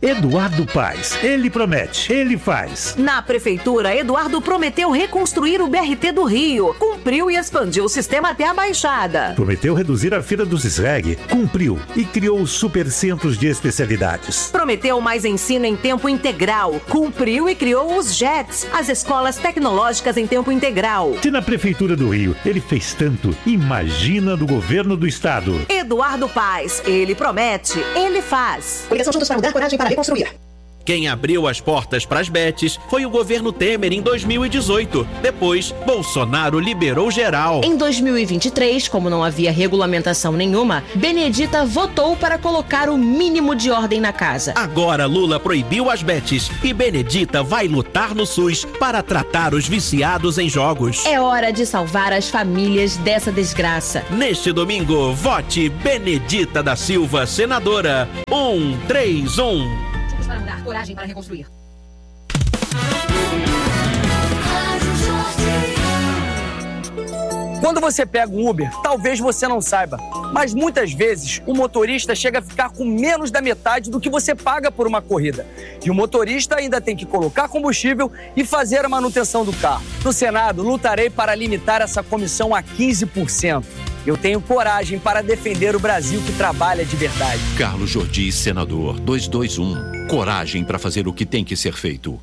Eduardo Paes, ele promete, ele faz. Na Prefeitura, Eduardo prometeu reconstruir o BRT do Rio, cumpriu e expandiu o sistema até a Baixada. Prometeu reduzir a fila dos SREG, cumpriu e criou os supercentros de especialidades. Prometeu mais ensino em tempo integral, cumpriu e criou os JETs, as escolas tecnológicas em tempo integral. Se na Prefeitura do Rio ele fez tanto, imagina do governo do estado. Eduardo Paes, ele promete, ele faz. Coligação Juntos para Mudar, coragem para reconstruir. Quem abriu as portas para as bets foi o governo Temer em 2018. Depois, Bolsonaro liberou geral. Em 2023, como não havia regulamentação nenhuma, Benedita votou para colocar o mínimo de ordem na casa. Agora Lula proibiu as bets e Benedita vai lutar no SUS para tratar os viciados em jogos. É hora de salvar as famílias dessa desgraça. Neste domingo, vote Benedita da Silva, senadora 131. Para mudar, coragem para reconstruir. Quando você pega um Uber, talvez você não saiba, mas muitas vezes o motorista chega a ficar com menos da metade do que você paga por uma corrida. E o motorista ainda tem que colocar combustível e fazer a manutenção do carro. No Senado, lutarei para limitar essa comissão a 15%. Eu tenho coragem para defender o Brasil que trabalha de verdade. Carlos Jordi, senador, 221. Coragem para fazer o que tem que ser feito.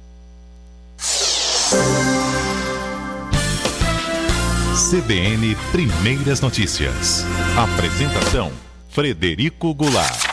CBN Primeiras Notícias. Apresentação: Frederico Goulart.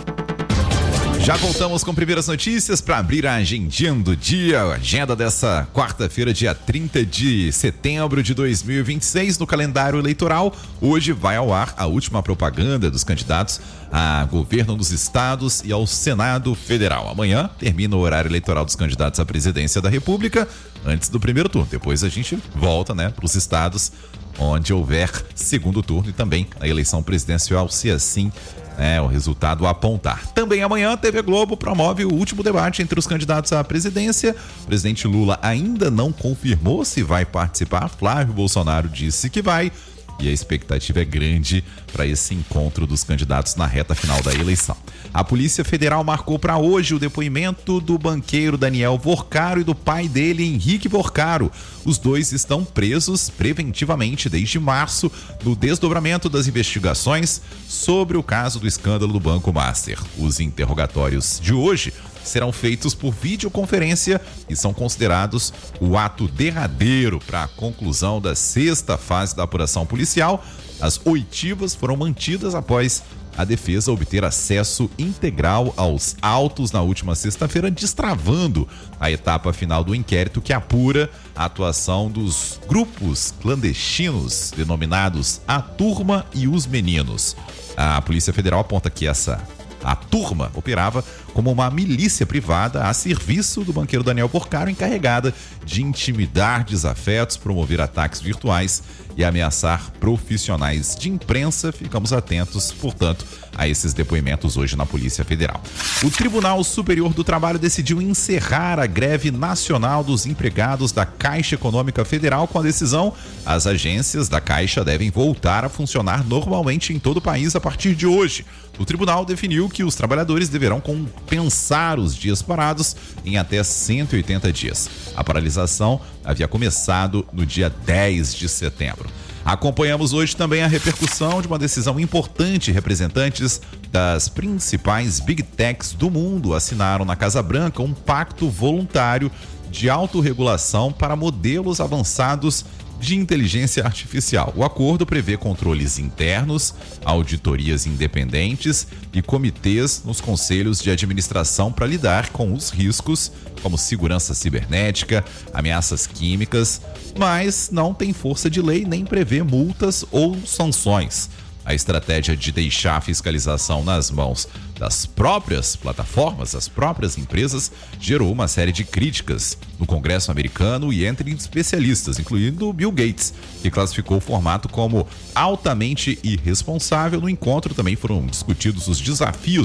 Já voltamos com primeiras notícias para abrir a agendinha do dia, a agenda dessa quarta-feira, dia 30 de setembro de 2026, no calendário eleitoral. Hoje vai ao ar a última propaganda dos candidatos a governo dos estados e ao Senado Federal. Amanhã termina o horário eleitoral dos candidatos à presidência da República, antes do primeiro turno. Depois a gente volta, para os estados onde houver segundo turno e também a eleição presidencial, se assim o resultado apontar. Também amanhã a TV Globo promove o último debate entre os candidatos à presidência. O presidente Lula ainda não confirmou se vai participar. Flávio Bolsonaro disse que vai. E a expectativa é grande para esse encontro dos candidatos na reta final da eleição. A Polícia Federal marcou para hoje o depoimento do banqueiro Daniel Vorcaro e do pai dele, Henrique Vorcaro. Os dois estão presos preventivamente desde março no desdobramento das investigações sobre o caso do escândalo do Banco Master. Os interrogatórios de hoje serão feitos por videoconferência e são considerados o ato derradeiro para a conclusão da sexta fase da apuração policial. As oitivas foram mantidas após a defesa obter acesso integral aos autos na última sexta-feira, destravando a etapa final do inquérito que apura a atuação dos grupos clandestinos denominados A Turma e os Meninos. A Polícia Federal aponta que a turma operava como uma milícia privada a serviço do banqueiro Daniel Vorcaro, encarregada de intimidar desafetos, promover ataques virtuais e ameaçar profissionais de imprensa. Ficamos atentos, portanto, a esses depoimentos hoje na Polícia Federal. O Tribunal Superior do Trabalho decidiu encerrar a greve nacional dos empregados da Caixa Econômica Federal. Com a decisão, as agências da Caixa devem voltar a funcionar normalmente em todo o país a partir de hoje. O tribunal definiu que os trabalhadores deverão compensar os dias parados em até 180 dias. A paralisação havia começado no dia 10 de setembro. Acompanhamos hoje também a repercussão de uma decisão importante. Representantes das principais Big Techs do mundo assinaram na Casa Branca um pacto voluntário de autorregulação para modelos avançados de inteligência artificial. O acordo prevê controles internos, auditorias independentes e comitês nos conselhos de administração para lidar com os riscos como segurança cibernética, ameaças químicas, mas não tem força de lei nem prevê multas ou sanções. A estratégia de deixar a fiscalização nas mãos das próprias plataformas, das próprias empresas, gerou uma série de críticas no Congresso americano e entre especialistas, incluindo Bill Gates, que classificou o formato como altamente irresponsável. No encontro também foram discutidos os desafios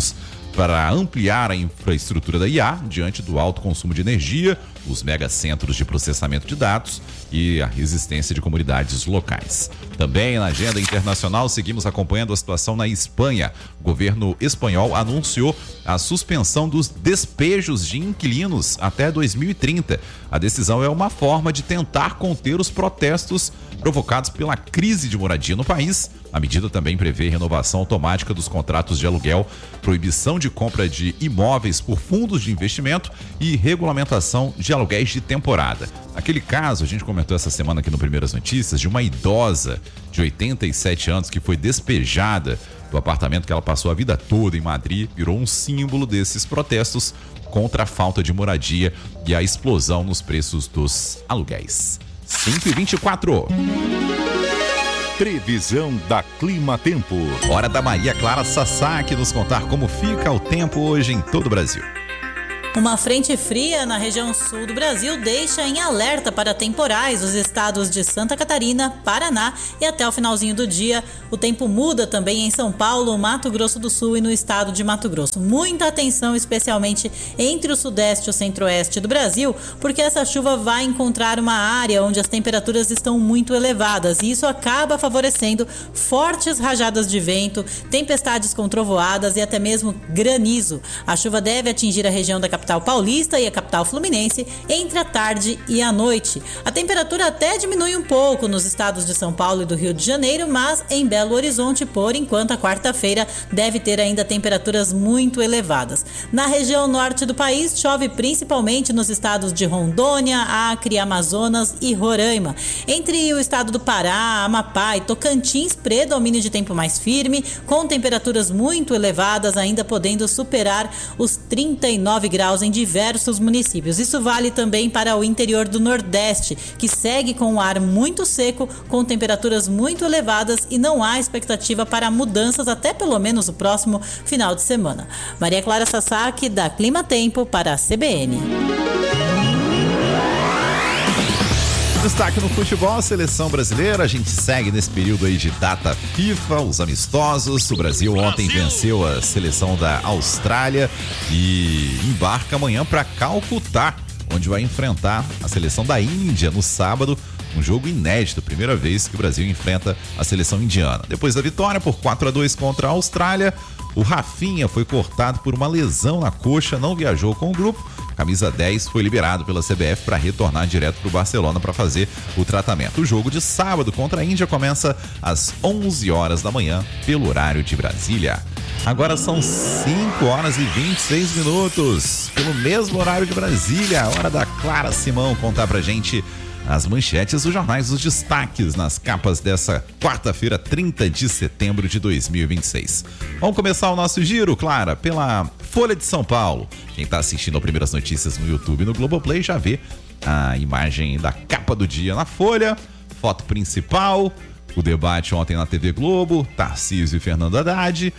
para ampliar a infraestrutura da IA diante do alto consumo de energia, os megacentros de processamento de dados e a resistência de comunidades locais. Também na agenda internacional, seguimos acompanhando a situação na Espanha. O governo espanhol anunciou a suspensão dos despejos de inquilinos até 2030. A decisão é uma forma de tentar conter os protestos provocados pela crise de moradia no país. A medida também prevê renovação automática dos contratos de aluguel, proibição de compra de imóveis por fundos de investimento e regulamentação de aluguéis de temporada. Aquele caso, a gente comentou essa semana aqui no Primeiras Notícias, de uma idosa de 87 anos que foi despejada do apartamento que ela passou a vida toda em Madrid, virou um símbolo desses protestos contra a falta de moradia e a explosão nos preços dos aluguéis. 5h24. Previsão da Clima Tempo. Hora da Maria Clara Sasaki nos contar como fica o tempo hoje em todo o Brasil. Uma frente fria na região sul do Brasil deixa em alerta para temporais os estados de Santa Catarina, Paraná e até o finalzinho do dia. O tempo muda também em São Paulo, Mato Grosso do Sul e no estado de Mato Grosso. Muita atenção, especialmente entre o sudeste e o centro-oeste do Brasil, porque essa chuva vai encontrar uma área onde as temperaturas estão muito elevadas e isso acaba favorecendo fortes rajadas de vento, tempestades com trovoadas e até mesmo granizo. A chuva deve atingir a região da capital paulista e a capital fluminense entre a tarde e a noite. A temperatura até diminui um pouco nos estados de São Paulo e do Rio de Janeiro, mas em Belo Horizonte, por enquanto, a quarta-feira deve ter ainda temperaturas muito elevadas. Na região norte do país, chove principalmente nos estados de Rondônia, Acre, Amazonas e Roraima. Entre o estado do Pará, Amapá e Tocantins, predomínio de tempo mais firme, com temperaturas muito elevadas, ainda podendo superar os 39 graus em diversos municípios. Isso vale também para o interior do Nordeste, que segue com o ar muito seco, com temperaturas muito elevadas e não há expectativa para mudanças até pelo menos o próximo final de semana. Maria Clara Sasaki, da Clima Tempo, para a CBN. Destaque no futebol, a seleção brasileira. A gente segue nesse período aí de data FIFA, os amistosos. O Brasil ontem venceu a seleção da Austrália e embarca amanhã para Calcutá, onde vai enfrentar a seleção da Índia no sábado. Um jogo inédito, primeira vez que o Brasil enfrenta a seleção indiana. Depois da vitória por 4-2 contra a Austrália, o Rafinha foi cortado por uma lesão na coxa, não viajou com o grupo. Camisa 10 foi liberado pela CBF para retornar direto para o Barcelona para fazer o tratamento. O jogo de sábado contra a Índia começa às 11 horas da manhã pelo horário de Brasília. Agora são 5 horas e 26 minutos pelo mesmo horário de Brasília. Hora da Clara Simão contar pra gente as manchetes dos jornais, os destaques nas capas dessa quarta-feira, 30 de setembro de 2026. Vamos começar o nosso giro, Clara, pela Folha de São Paulo. Quem está assistindo ao Primeiras Notícias no YouTube e no Globoplay já vê a imagem da capa do dia na Folha, foto principal, o debate ontem na TV Globo, Tarcísio e Fernando Haddad.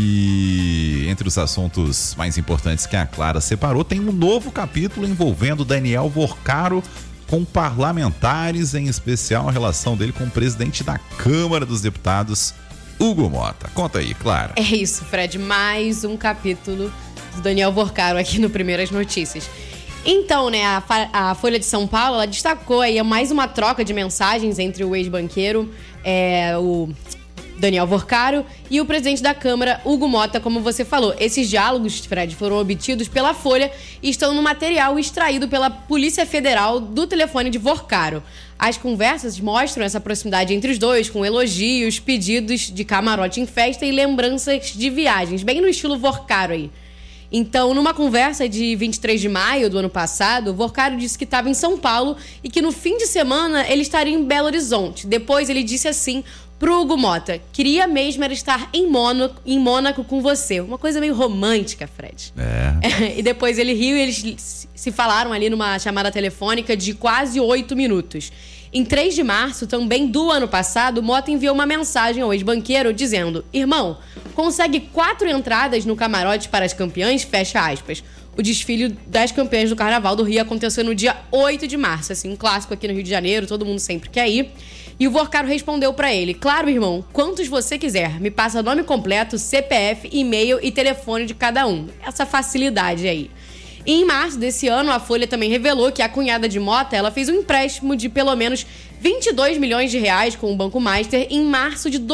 E entre os assuntos mais importantes que a Clara separou, tem um novo capítulo envolvendo Daniel Vorcaro com parlamentares, em especial a relação dele com o presidente da Câmara dos Deputados, Hugo Mota. Conta aí, Clara. É isso, Fred, mais um capítulo do Daniel Vorcaro aqui no Primeiras Notícias. Então, né, a Folha de São Paulo, ela destacou aí mais uma troca de mensagens entre o ex-banqueiro, o Daniel Vorcaro, e o presidente da Câmara, Hugo Mota, como você falou. Esses diálogos, Fred, foram obtidos pela Folha e estão no material extraído pela Polícia Federal do telefone de Vorcaro. As conversas mostram essa proximidade entre os dois, com elogios, pedidos de camarote em festa e lembranças de viagens, bem no estilo Vorcaro aí. Então, numa conversa de 23 de maio do ano passado, o Vorcaro disse que estava em São Paulo e que no fim de semana ele estaria em Belo Horizonte. Depois ele disse assim pro Hugo Mota: queria mesmo era estar em Mônaco com você. Uma coisa meio romântica, Fred. E depois ele riu e eles se falaram ali numa chamada telefônica de quase 8 minutos. Em 3 de março, também do ano passado, Mota enviou uma mensagem ao ex-banqueiro dizendo: irmão, consegue 4 entradas no camarote para as campeãs? Fecha aspas. O desfile das campeãs do Carnaval do Rio aconteceu no dia 8 de março, assim, um clássico aqui no Rio de Janeiro, todo mundo sempre quer ir. E o Vorcaro respondeu pra ele: claro, irmão, quantos você quiser, me passa nome completo, CPF, e-mail e telefone de cada um. Essa facilidade aí. E em março desse ano, a Folha também revelou que a cunhada de Mota, ela fez um empréstimo de pelo menos 22 milhões de reais com o Banco Master em março de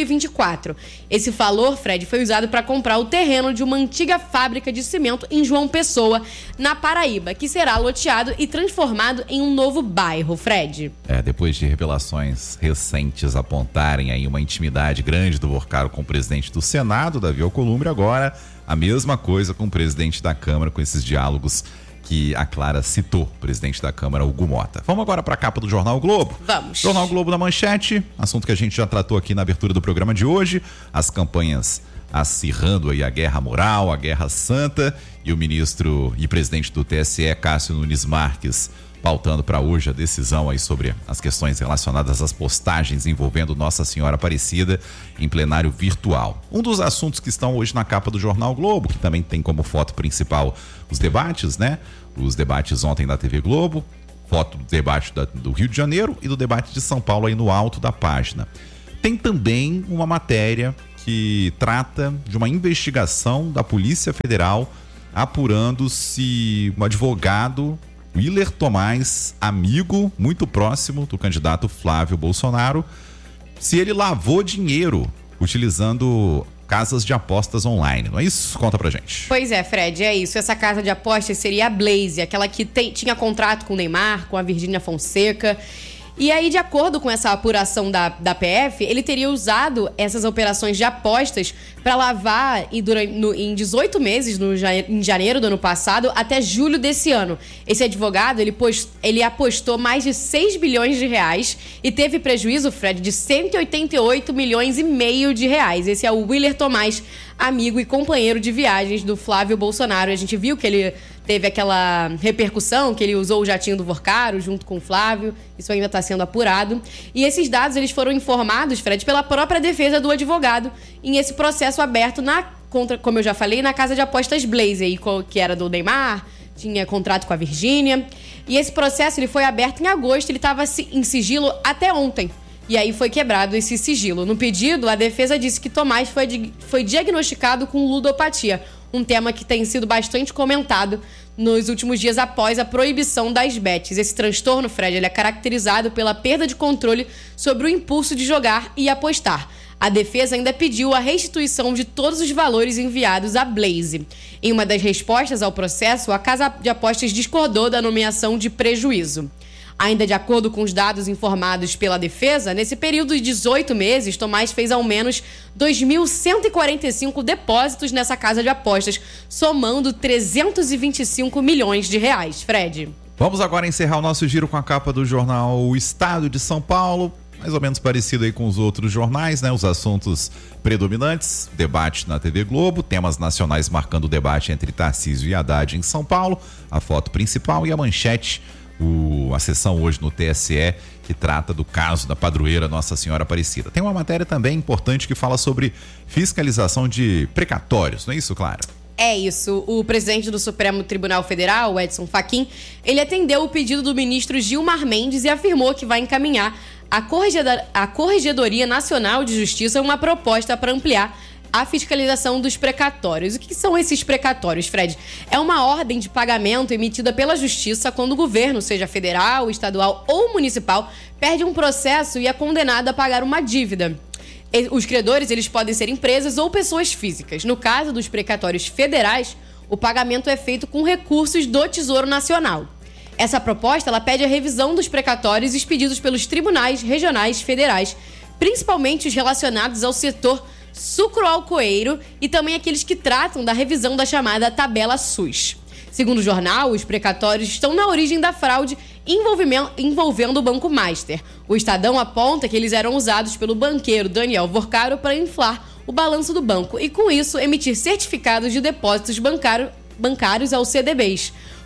2024. Esse valor, Fred, foi usado para comprar o terreno de uma antiga fábrica de cimento em João Pessoa, na Paraíba, que será loteado e transformado em um novo bairro, Fred. Depois de revelações recentes apontarem aí uma intimidade grande do Vorcaro com o presidente do Senado, Davi Alcolumbre, agora a mesma coisa com o presidente da Câmara, com esses diálogos que a Clara citou, o presidente da Câmara, Hugo Mota. Vamos agora para a capa do Jornal Globo? Vamos. Jornal Globo da Manchete, assunto que a gente já tratou aqui na abertura do programa de hoje, as campanhas acirrando aí a guerra moral, a guerra santa, e o ministro e presidente do TSE, Cássio Nunes Marques, pautando para hoje a decisão aí sobre as questões relacionadas às postagens envolvendo Nossa Senhora Aparecida em plenário virtual. Um dos assuntos que estão hoje na capa do Jornal Globo, que também tem como foto principal os debates, né? Os debates ontem da TV Globo, foto do debate do Rio de Janeiro e do debate de São Paulo aí no alto da página. Tem também uma matéria que trata de uma investigação da Polícia Federal apurando se um advogado, Willer Tomás, amigo muito próximo do candidato Flávio Bolsonaro, se ele lavou dinheiro utilizando casas de apostas online, não é isso? Conta pra gente. Pois é, Fred, é isso. Essa casa de apostas seria a Blaze, aquela que tinha contrato com o Neymar, com a Virgínia Fonseca. E aí, de acordo com essa apuração da PF, ele teria usado essas operações de apostas para lavar em 18 meses, em janeiro do ano passado, até julho desse ano. Esse advogado, ele apostou mais de 6 bilhões de reais e teve prejuízo, Fred, de 188 milhões e meio de reais. Esse é o Willer Tomás, amigo e companheiro de viagens do Flávio Bolsonaro. A gente viu que ele teve aquela repercussão, que ele usou o jatinho do Vorcaro junto com o Flávio. Isso ainda está sendo apurado. E esses dados eles foram informados, Fred, pela própria defesa do advogado em esse processo aberto como eu já falei, na casa de apostas Blaze, que era do Neymar, tinha contrato com a Virgínia. E esse processo ele foi aberto em agosto, ele estava em sigilo até ontem. E aí foi quebrado esse sigilo. No pedido, a defesa disse que Tomás foi diagnosticado com ludopatia, um tema que tem sido bastante comentado nos últimos dias após a proibição das bets. Esse transtorno, Fred, ele é caracterizado pela perda de controle sobre o impulso de jogar e apostar. A defesa ainda pediu a restituição de todos os valores enviados à Blaze. Em uma das respostas ao processo, a casa de apostas discordou da nomeação de prejuízo. Ainda de acordo com os dados informados pela defesa, nesse período de 18 meses, Tomás fez ao menos 2.145 depósitos nessa casa de apostas, somando 325 milhões de reais. Fred. Vamos agora encerrar o nosso giro com a capa do jornal O Estado de São Paulo, mais ou menos parecido aí com os outros jornais, né? Os assuntos predominantes, debate na TV Globo, temas nacionais marcando o debate entre Tarcísio e Haddad em São Paulo, a foto principal e a manchete, a sessão hoje no TSE, que trata do caso da padroeira Nossa Senhora Aparecida. Tem uma matéria também importante que fala sobre fiscalização de precatórios, não é isso, Clara? É isso. O presidente do Supremo Tribunal Federal, Edson Fachin, ele atendeu o pedido do ministro Gilmar Mendes e afirmou que vai encaminhar à Corregedoria Nacional de Justiça uma proposta para ampliar a fiscalização dos precatórios. O que são esses precatórios, Fred? É uma ordem de pagamento emitida pela Justiça quando o governo, seja federal, estadual ou municipal, perde um processo e é condenado a pagar uma dívida. Os credores, eles podem ser empresas ou pessoas físicas. No caso dos precatórios federais, o pagamento é feito com recursos do Tesouro Nacional. Essa proposta, ela pede a revisão dos precatórios expedidos pelos tribunais regionais federais, principalmente os relacionados ao setor sucroalcooeiro e também aqueles que tratam da revisão da chamada tabela SUS. Segundo o jornal, os precatórios estão na origem da fraude envolvendo o Banco Master. O Estadão aponta que eles eram usados pelo banqueiro Daniel Vorcaro para inflar o balanço do banco e, com isso, emitir certificados de depósitos bancários aos CDBs.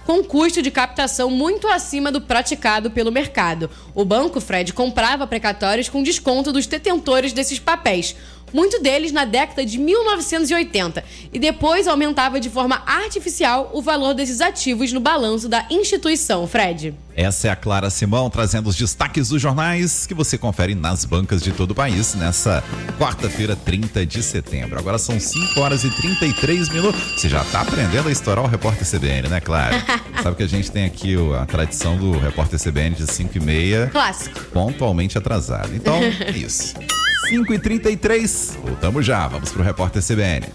com custo de captação muito acima do praticado pelo mercado. O banco, Fred, comprava precatórios com desconto dos detentores desses papéis, muito deles na década de 1980, e depois aumentava de forma artificial o valor desses ativos no balanço da instituição, Fred. Essa é a Clara Simão trazendo os destaques dos jornais que você confere nas bancas de todo o país nessa quarta-feira, 30 de setembro. Agora são 5 horas e 33 minutos. Você já tá aprendendo a estourar o Repórter CBN, né, Clara? Sabe que a gente tem aqui a tradição do Repórter CBN de 5h30. Clássico. Pontualmente atrasado. Então, é isso. 5h33, voltamos já, vamos pro Repórter CBN.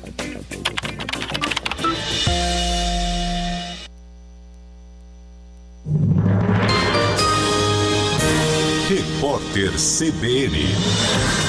Repórter CBN.